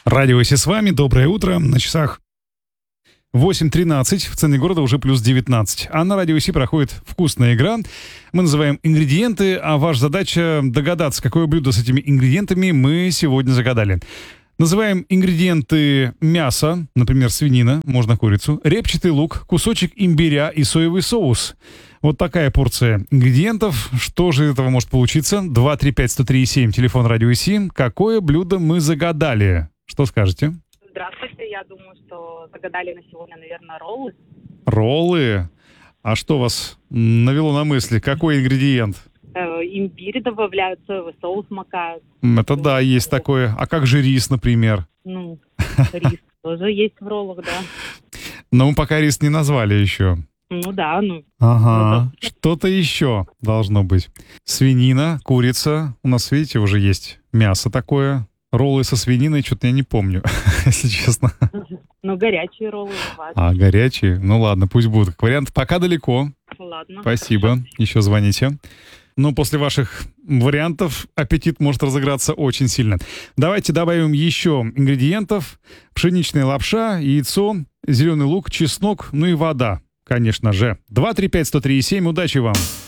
Радио «Си» с вами. Доброе утро. На часах 8:13. В центре города уже плюс 19. А на Радио «Си» проходит вкусная игра. Мы называем ингредиенты, а ваша задача догадаться, какое блюдо с этими ингредиентами мы сегодня загадали. Называем ингредиенты: мясо, например, свинина, можно курицу, репчатый лук, кусочек имбиря и соевый соус. Вот такая порция ингредиентов. Что же из этого может получиться? 235-103-7, телефон Радио «Си». Какое блюдо мы загадали? Что скажете? Здравствуйте, я думаю, что загадали на сегодня, наверное, роллы. Роллы? А что вас навело на мысли? Какой ингредиент? Имбирь добавляют, соевый соус макают. Это да, есть такое. А как же рис, например? Рис тоже есть в роллах, да. Но мы пока рис не назвали еще. Ага, что-то еще должно быть. Свинина, курица. У нас, видите, уже есть мясо такое. Роллы со свининой, что-то я не помню, если честно. Горячие роллы бывают. А, горячие? Ну ладно, пусть будут. Вариант пока далеко. Ладно. Спасибо. Хорошо. Еще звоните. Но после ваших вариантов аппетит может разыграться очень сильно. Давайте добавим еще ингредиентов. Пшеничная лапша, яйцо, зеленый лук, чеснок, ну и вода, конечно же. 235-103-7. Удачи вам!